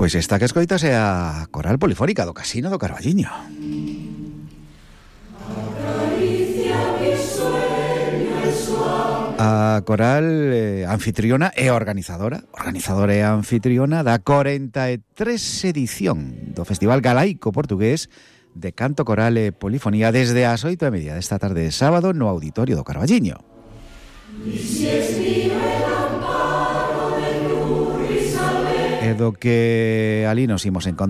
Pois esta que escoitas é a Coral Polifónica do Casino do Carballiño. A coral anfitriona e organizadora e anfitriona da 43 edición do Festival Galaico Portugués de Canto Coral e Polifonía desde as 8:30 desta tarde de sábado no Auditorio do Carballiño. E do que ali nos imos encontrar